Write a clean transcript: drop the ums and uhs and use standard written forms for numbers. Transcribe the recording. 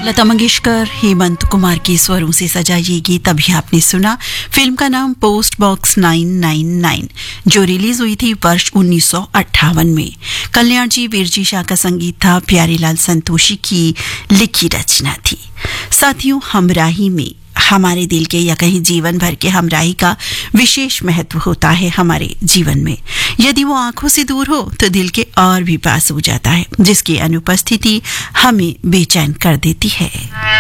लता मंगेशकर, हेमंत कुमार के स्वरों से सजा ये गीत अभी आपने सुना। फिल्म का नाम पोस्ट बॉक्स 999, जो रिलीज हुई थी वर्ष 1958 में। कल्याण जी वीरजी शाह का संगीत था, प्यारेलाल संतोषी की लिखी रचना थी। साथियों, हमराही में हमारे दिल के या कहीं जीवन भर के हमराही का विशेष महत्व होता है हमारे जीवन में। यदि वो आंखों से दूर हो तो दिल के और भी पास हो जाता है, जिसकी अनुपस्थिति हमें बेचैन कर देती है।